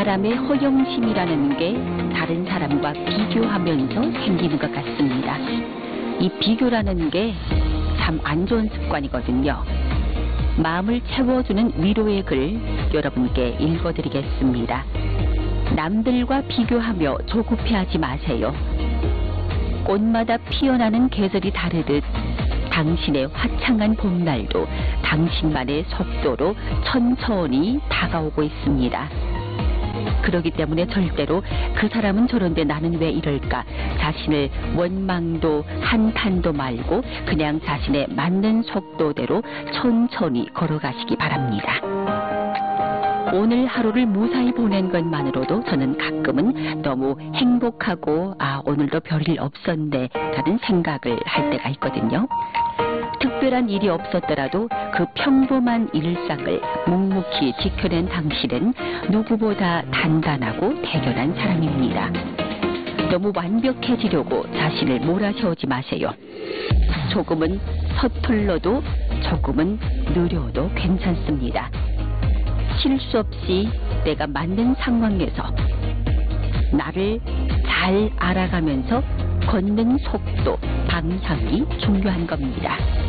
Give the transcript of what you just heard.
사람의 허영심이라는 게 다른 사람과 비교하면서 생기는 것 같습니다. 이 비교라는 게 참 안 좋은 습관이거든요. 마음을 채워주는 위로의 글 여러분께 읽어드리겠습니다. 남들과 비교하며 조급해하지 마세요. 꽃마다 피어나는 계절이 다르듯 당신의 화창한 봄날도 당신만의 속도로 천천히 다가오고 있습니다. 그렇기 때문에 절대로 그 사람은 저런데 나는 왜 이럴까 자신을 원망도 한탄도 말고 그냥 자신의 맞는 속도대로 천천히 걸어가시기 바랍니다. 오늘 하루를 무사히 보낸 것만으로도 저는 가끔은 너무 행복하고 오늘도 별일 없었네 라는 생각을 할 때가 있거든요. 특별한 일이 없었더라도 그 평범한 일상을 묵묵히 지켜낸 당신은 누구보다 단단하고 대견한 사람입니다. 너무 완벽해지려고 자신을 몰아세우지 마세요. 조금은 서툴러도 조금은 느려도 괜찮습니다. 실수 없이 내가 맞는 상황에서 나를 잘 알아가면서 걷는 속도, 방향이 중요한 겁니다.